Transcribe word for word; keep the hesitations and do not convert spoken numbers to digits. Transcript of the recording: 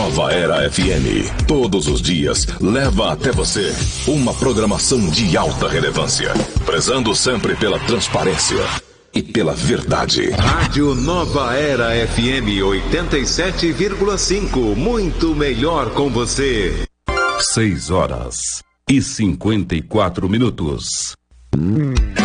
Nova Era F M. Todos os dias leva até você uma programação de alta relevância, prezando sempre pela transparência e pela verdade. Rádio Nova Era F M oitenta e sete vírgula cinco. Muito melhor com você. Seis horas e cinquenta e quatro minutos.